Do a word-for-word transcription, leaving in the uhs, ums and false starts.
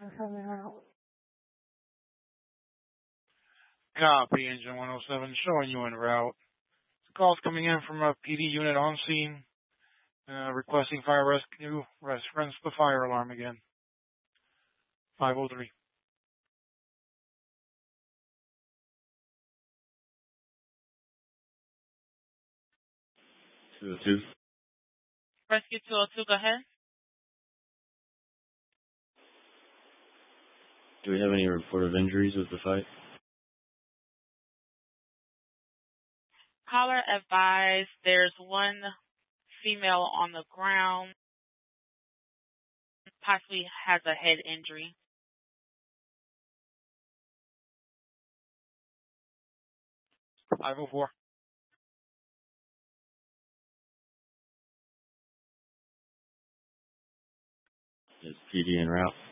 Copy, Engine one oh seven, showing you en route. The call's coming in from a P D unit on scene, uh, requesting fire rescue, reference the fire alarm again. five oh three. two oh two. Rescue two oh two, go ahead. Do we have any report of injuries with the fight? Caller advised there's one female on the ground, possibly has a head injury. five oh four. Is P D en route?